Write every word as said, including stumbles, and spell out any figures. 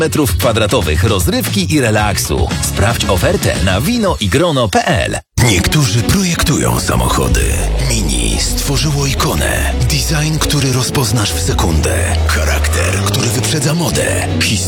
metrów kwadratowych rozrywki i relaksu. Sprawdź ofertę na wino i grono kropka p l. Niektórzy projektują samochody. Mini stworzyło ikonę. Design, który rozpoznasz w sekundę. Charakter, który wyprzedza modę. Historia